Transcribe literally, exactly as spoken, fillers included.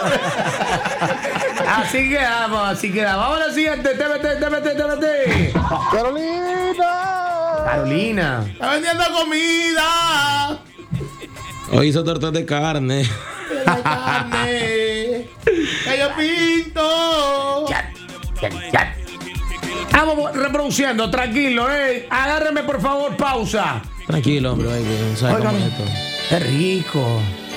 Así quedamos, así quedamos. Vamos a la siguiente. T V T, T V T, T V T. Carolina. Carolina. Está vendiendo comida. Hoy hizo tortas de carne. De carne. Que yo pinto. Chat, chat, chat. Vamos reproduciendo, tranquilo, eh. Agárreme por favor, pausa. Tranquilo, hombre, hay que saber cómo es esto. Qué rico.